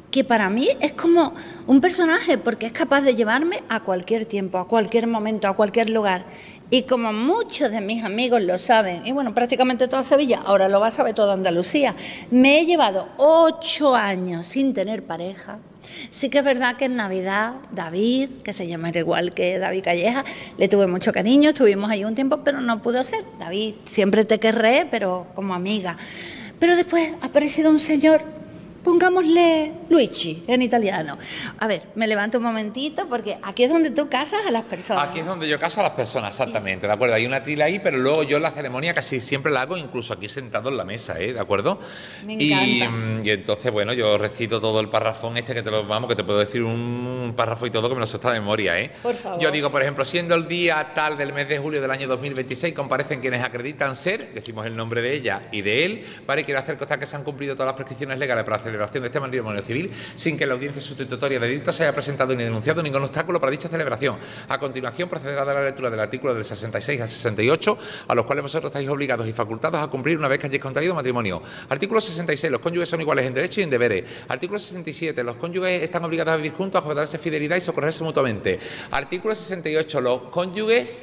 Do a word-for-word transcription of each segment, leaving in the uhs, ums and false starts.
que para mí es como un personaje, porque es capaz de llevarme a cualquier tiempo, a cualquier momento, a cualquier lugar. Y como muchos de mis amigos lo saben, y bueno, prácticamente toda Sevilla, ahora lo va a saber toda Andalucía, me he llevado ocho años sin tener pareja. Sí que es verdad que en Navidad, David, que se llama igual que David Calleja, le tuve mucho cariño, estuvimos ahí un tiempo, pero no pudo ser. David, siempre te querré, pero como amiga. Pero después ha aparecido un señor, pongámosle Luigi en italiano. A ver, me levanto un momentito porque aquí es donde tú casas a las personas. Aquí es donde yo caso a las personas, exactamente, ¿de acuerdo? Hay una trila ahí, pero luego yo la ceremonia casi siempre la hago incluso aquí sentado en la mesa, ¿eh? ¿De acuerdo? Me Y, encanta. y entonces, bueno, yo recito todo el párrafón este que te lo vamos, que te puedo decir un, un párrafo y todo que me lo sé hasta de memoria, ¿eh? Por favor. Yo digo, por ejemplo, siendo el día tal del mes de julio del año dos mil veintiséis, comparecen quienes acreditan ser, decimos el nombre de ella y de él, ¿vale? Quiero hacer constar que se han cumplido todas las prescripciones legales para la celebración de este matrimonio civil sin que la audiencia sustitutoria de dicta se haya presentado ni denunciado ningún obstáculo para dicha celebración. A continuación procederá de la lectura del artículo del sesenta y seis al sesenta y ocho, a los cuales vosotros estáis obligados y facultados a cumplir una vez que hayáis contraído matrimonio. Artículo sesenta y seis. Los cónyuges son iguales en derechos y en deberes. Artículo sesenta y siete. Los cónyuges están obligados a vivir juntos, a guardarse fidelidad y socorrerse mutuamente. Artículo sesenta y ocho. Los cónyuges...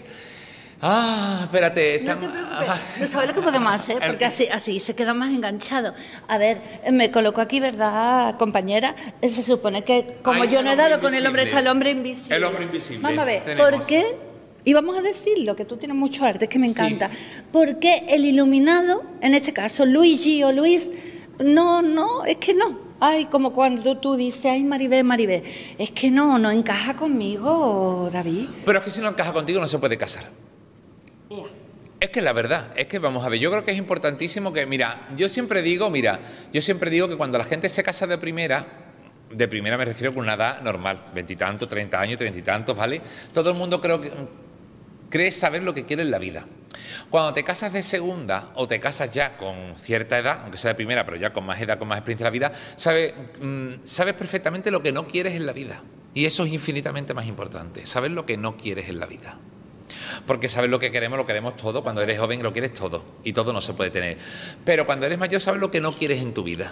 Ah, espérate. Están... No te preocupes, no sabes lo que podemos hacer, porque así, así se queda más enganchado. A ver, me coloco aquí, ¿verdad, compañera? Se supone que, como Ay, yo no he dado con el invisible. hombre, está el hombre invisible. El hombre invisible. Vamos a ver, Tenemos. ¿por qué? Y vamos a decirlo, que tú tienes mucho arte, es que me encanta. Sí. ¿Por qué el iluminado, en este caso Luigi o Luis, no, no, es que no? Ay, como cuando tú dices, ay, Maribel, Maribel, es que no, no encaja conmigo, David. Pero es que si no encaja contigo no se puede casar. Yeah. Es que la verdad, es que vamos a ver, yo creo que es importantísimo que, mira, yo siempre digo, mira, yo siempre digo que cuando la gente se casa de primera, de primera me refiero con una edad normal, veintitantos, treinta años, treinta y tantos, ¿vale? Todo el mundo creo que cree saber lo que quiere en la vida. Cuando te casas de segunda o te casas ya con cierta edad, aunque sea de primera, pero ya con más edad, con más experiencia en la vida, sabes, mmm, sabes perfectamente lo que no quieres en la vida. Y eso es infinitamente más importante, saber lo que no quieres en la vida. Porque sabes lo que queremos, lo queremos todo. Cuando eres joven lo quieres todo y todo no se puede tener. Pero cuando eres mayor sabes lo que no quieres en tu vida.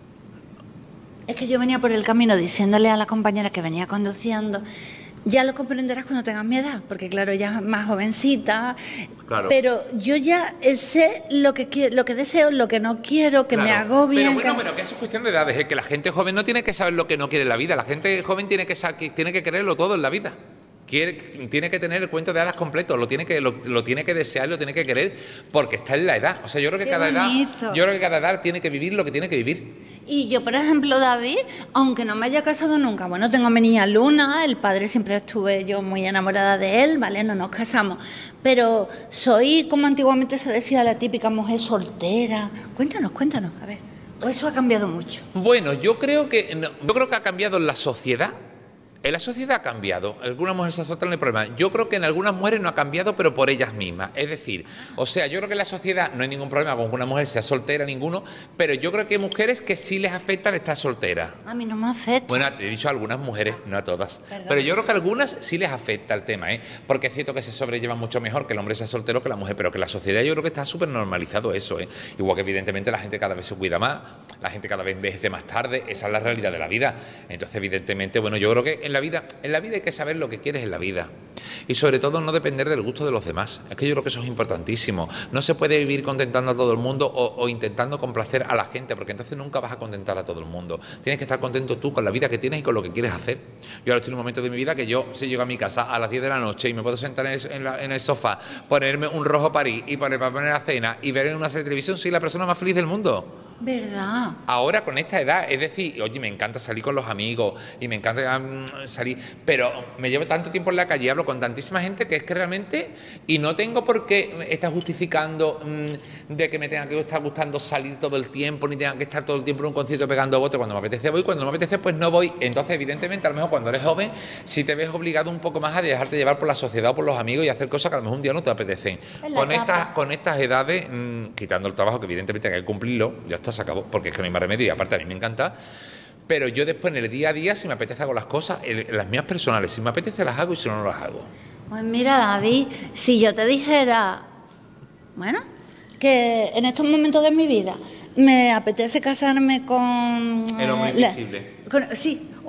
Es que yo venía por el camino diciéndole a la compañera que venía conduciendo, ya lo comprenderás cuando tengas mi edad, porque claro, ella es más jovencita, claro. Pero yo ya sé lo que lo que deseo, lo que no quiero, que claro. Me agobie. Pero bueno, que... pero que eso es cuestión de edades, es que la gente joven no tiene que saber lo que no quiere en la vida, la gente joven tiene que, tiene que quererlo todo en la vida. Quiere, tiene que tener el cuento de hadas completo, lo tiene que lo, lo tiene que desear, lo tiene que querer, porque está en la edad. O sea, yo creo que Qué cada bonito. edad, yo creo que cada edad tiene que vivir lo que tiene que vivir. Y yo, por ejemplo, David, aunque no me haya casado nunca, bueno, tengo a mi niña Luna, el padre siempre estuve yo muy enamorada de él, ¿vale? No nos casamos, pero soy, como antiguamente se decía, la típica mujer soltera. Cuéntanos, cuéntanos, a ver, ¿o eso ha cambiado mucho? Bueno, yo creo que, no, yo creo que ha cambiado en la sociedad. En la sociedad ha cambiado, algunas mujeres se solteran, no hay problema. Yo creo que en algunas mujeres no ha cambiado, pero por ellas mismas. Es decir, o sea, yo creo que en la sociedad no hay ningún problema con que una mujer sea soltera, ninguno, pero yo creo que hay mujeres que sí les afecta el estar soltera. A mí no me afecta. Bueno, te he dicho a algunas mujeres, no a todas. Perdón. Pero yo creo que a algunas sí les afecta el tema, ¿eh? Porque es cierto que se sobrelleva mucho mejor que el hombre sea soltero que la mujer, pero que en la sociedad yo creo que está súper normalizado eso, ¿eh? Igual que evidentemente la gente cada vez se cuida más, la gente cada vez envejece más tarde, esa es la realidad de la vida. Entonces, evidentemente, bueno, yo creo que en la vida, en la vida hay que saber lo que quieres en la vida y sobre todo no depender del gusto de los demás. Es que yo creo que eso es importantísimo. No se puede vivir contentando a todo el mundo o, o intentando complacer a la gente, porque entonces nunca vas a contentar a todo el mundo. Tienes que estar contento tú con la vida que tienes y con lo que quieres hacer. Yo ahora estoy en un momento de mi vida que yo, si llego a mi casa a las diez de la noche y me puedo sentar en el, en la, en el sofá, ponerme un rojo París y poner, para poner la cena y ver una serie de televisión, soy la persona más feliz del mundo. ¿Verdad? Ahora con esta edad, es decir, oye, me encanta salir con los amigos y me encanta um, salir, pero me llevo tanto tiempo en la calle, hablo con tantísima gente que es que realmente, y no tengo por qué estar justificando um, de que me tenga que estar gustando salir todo el tiempo, ni tenga que estar todo el tiempo en un concierto pegando bote. Cuando me apetece voy, cuando no me apetece pues no voy. Entonces, evidentemente, a lo mejor cuando eres joven, si te ves obligado un poco más a dejarte llevar por la sociedad o por los amigos y hacer cosas que a lo mejor un día no te apetecen. Con estas, con estas edades, mmm, quitando el trabajo que evidentemente hay que cumplirlo, ya está, se acabó, porque es que no hay más remedio y aparte a mí me encanta, pero yo después en el día a día, si me apetece hago las cosas, las mías personales, si me apetece las hago y si no, no las hago. Pues mira, David, si yo te dijera, bueno, que en estos momentos de mi vida Me apetece casarme con... El hombre eh, la- invisible. con- sí,